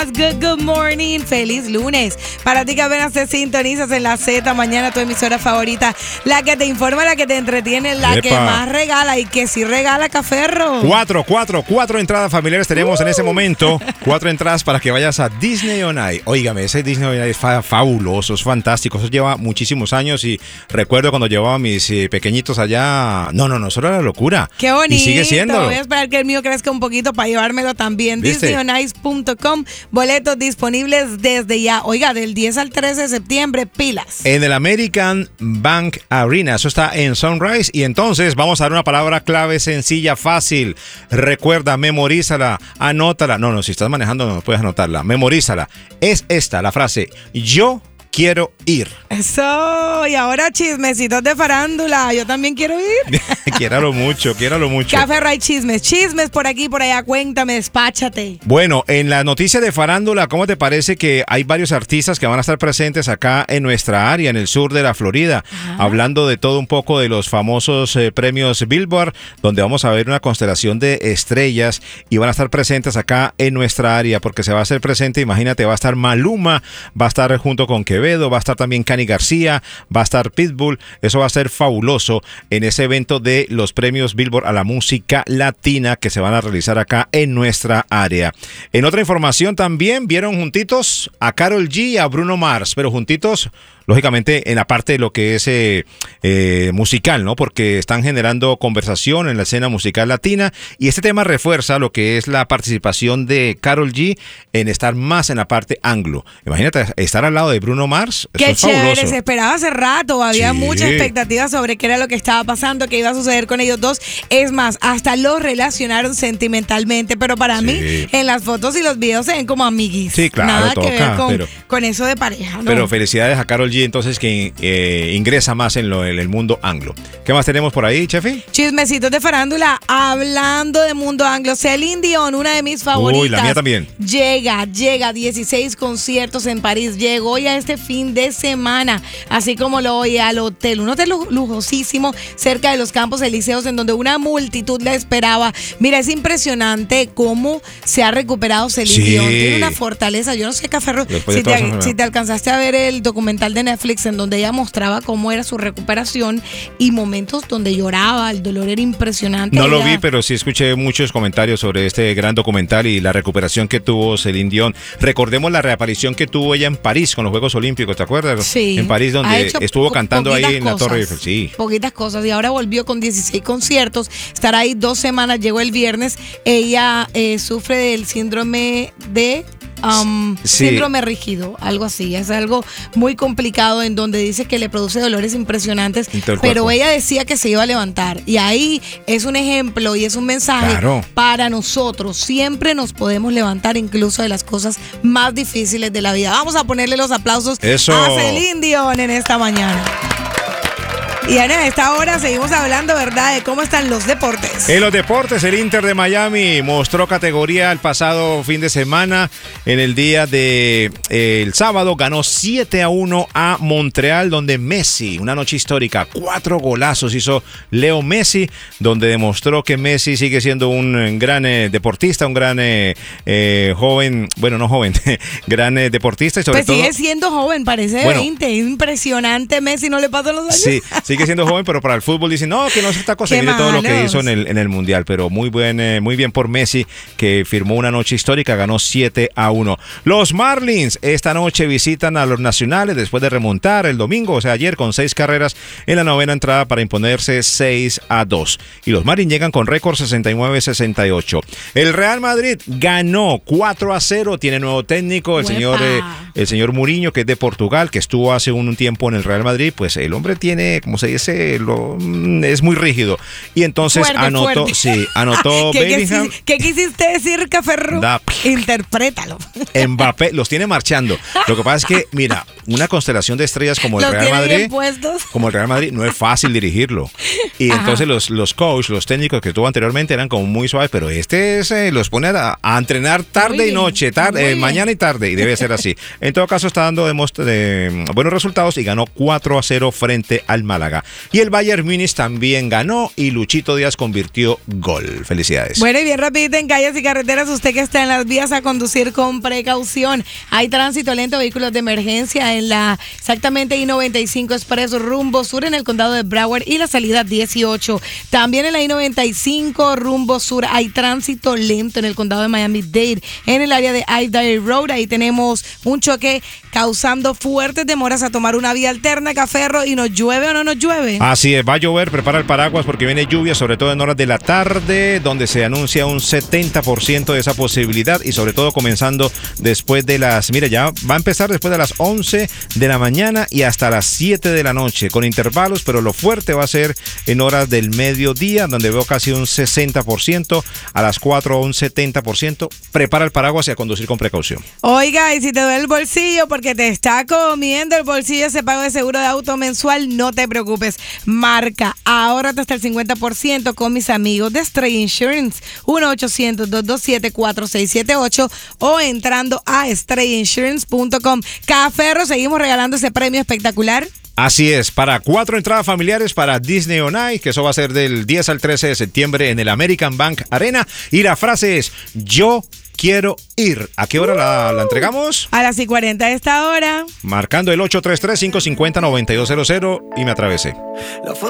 Good morning, feliz lunes. Para ti que apenas te sintonizas en la Z, mañana tu emisora favorita, la que te informa, la que te entretiene, la que más regala y que sí regala, Caferro. Cuatro entradas familiares tenemos en ese momento. 4 entradas para que vayas a Disney On Ice. Óigame, ese Disney On Ice es fabuloso, es fantástico. Eso lleva muchísimos años y recuerdo cuando llevaba a mis pequeñitos allá. No, eso era la locura. Qué bonito. Y sigue siendo. Voy a esperar que el mío crezca un poquito para llevármelo también. DisneyOnIce.com. Boletos disponibles desde ya. Oiga, del 10 al 13 de septiembre, pilas. En el American Bank Arena. Eso está en Sunrise. Y entonces vamos a dar una palabra clave sencilla, fácil. Recuerda, memorízala, anótala. No, si estás manejando no puedes anotarla. Memorízala. Es esta la frase: yo quiero ir. Eso, y ahora chismecitos de farándula. Yo también quiero ir. Quiéralo mucho. Caferro, hay chismes por aquí, por allá. Cuéntame, despáchate. Bueno, en la noticia de farándula, ¿cómo te parece que hay varios artistas que van a estar presentes acá en nuestra área, en el sur de la Florida? Hablando de todo un poco de los famosos premios Billboard, donde vamos a ver una constelación de estrellas y van a estar presentes acá en nuestra área, porque se va a hacer presente, imagínate, va a estar Maluma, va a estar junto con Quevedo, va a estar también Cani García, va a estar Pitbull. Eso va a ser fabuloso en ese evento de los premios Billboard a la música latina que se van a realizar acá en nuestra área. En otra información también vieron juntitos a Karol G y a Bruno Mars, pero juntitos lógicamente en la parte de lo que es musical, ¿no? Porque están generando conversación en la escena musical latina y este tema refuerza lo que es la participación de Karol G en estar más en la parte anglo. Imagínate estar al lado de Bruno Mars. Qué eso es chévere, fabuloso. se esperaba hace rato, había mucha expectativa sobre qué era lo que estaba pasando, qué iba a suceder con ellos dos. Es más, hasta los relacionaron sentimentalmente, pero para mí en las fotos y los videos se ven como amiguis. Sí, claro, nada toca, que ver con eso de pareja, ¿no? Pero felicidades a Karol G, entonces, que ingresa más en el mundo anglo. ¿Qué más tenemos por ahí, Chefi? Chismecitos de farándula. Hablando de mundo anglo, Celine Dion, una de mis favoritas. Uy, la mía también. Llega 16 conciertos en París. Llegó ya este fin de semana, así como lo oye, al hotel. Un hotel lujosísimo cerca de los Campos Elíseos, en donde una multitud la esperaba. Mira, es impresionante cómo se ha recuperado Celine Dion. Tiene una fortaleza. Yo no sé, Caferro, si te alcanzaste a ver el documental de Netflix en donde ella mostraba cómo era su recuperación y momentos donde lloraba, el dolor era impresionante. No lo vi, pero sí escuché muchos comentarios sobre este gran documental y la recuperación que tuvo Celine Dion. Recordemos la reaparición que tuvo ella en París con los Juegos Olímpicos, ¿te acuerdas? Sí. En París, donde estuvo cantando ahí en la Torre Eiffel. Sí. Poquitas cosas, y ahora volvió con 16 conciertos, estará ahí 2 semanas, llegó el viernes. Ella sufre del síndrome de... síndrome rígido, algo así. Es algo muy complicado en donde dice que le produce dolores impresionantes, pero ella decía que se iba a levantar y ahí es un ejemplo y es un mensaje para nosotros. Siempre nos podemos levantar incluso de las cosas más difíciles de la vida. Vamos a ponerle los aplausos a Celine Dion en esta mañana. Y Ana, a esta hora seguimos hablando, ¿verdad?, de cómo están los deportes. En los deportes, el Inter de Miami mostró categoría el pasado fin de semana. En el día de el sábado ganó 7-1 a Montreal, donde Messi, una noche histórica, 4 golazos hizo Leo Messi, donde demostró que Messi sigue siendo un gran deportista, un gran joven, bueno, no joven, gran deportista y sobre todo... Pues sigue siendo joven, parece 20, impresionante. Messi, no le pasan los años. Sí, sigue siendo joven, pero para el fútbol dicen, no, que no es esta cosa. Mire todo lo que hizo en el Mundial, pero muy bien por Messi, que firmó una noche histórica, ganó 7-1. Los Marlins esta noche visitan a los Nacionales después de remontar el domingo, o sea, ayer, con 6 carreras en la 9ª entrada para imponerse 6-2. Y los Marlins llegan con récord 69-68. El Real Madrid ganó 4-0, tiene nuevo técnico, el señor Mourinho, que es de Portugal, que estuvo hace un tiempo en el Real Madrid. Pues el hombre tiene, como se dice, es muy rígido. Y entonces anotó Bellingham. ¿Qué quisiste decir, Caferro? Interprétalo. Mbappé los tiene marchando. Lo que pasa es que, mira, una constelación de estrellas como el Real Madrid, no es fácil dirigirlo. Y entonces los coaches, los técnicos que tuvo anteriormente eran como muy suaves, pero los pone a entrenar tarde y noche, mañana y tarde, y debe ser así. En todo caso, está dando buenos resultados y ganó 4-0 frente al Málaga. Y el Bayern Múnich también ganó y Luchito Díaz convirtió gol. Felicidades. Bueno, y bien rapidito en calles y carreteras, usted que está en las vías, a conducir con precaución. Hay tránsito lento, vehículos de emergencia en la exactamente I-95 Express rumbo sur en el condado de Broward y la salida 18. También en la I-95 rumbo sur hay tránsito lento en el condado de Miami-Dade, en el área de Idaho Road. Ahí tenemos un choque causando fuertes demoras a tomar una vía alterna, Caferro, y ¿nos llueve o no nos llueve? Así es, va a llover, prepara el paraguas porque viene lluvia, sobre todo en horas de la tarde, donde se anuncia un 70% de esa posibilidad y sobre todo comenzando después de ya va a empezar después de las 11 de la mañana y hasta las 7 de la noche, con intervalos, pero lo fuerte va a ser en horas del mediodía, donde veo casi un 60%, a las 4 un 70%, prepara el paraguas y a conducir con precaución. Oiga, y si te duele el bolsillo porque te está comiendo el bolsillo ese pago de seguro de auto mensual, no te preocupes, marca, ahórrate hasta el 50% con mis amigos de Stray Insurance, 1-800-227-4678 o entrando a StrayInsurance.com. Caferro, seguimos regalando ese premio espectacular. Así es, para 4 entradas familiares para Disney On Ice, que eso va a ser del 10 al 13 de septiembre en el American Bank Arena. Y la frase es, yo quiero ir. ¿A qué hora la entregamos? A las 6:40 de esta hora. Marcando el 833-550-9200 y me atravesé.